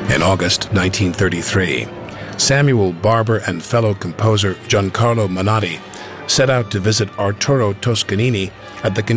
In August 1933, Samuel Barber and fellow composer Giancarlo Menotti set out to visit Arturo Toscanini at the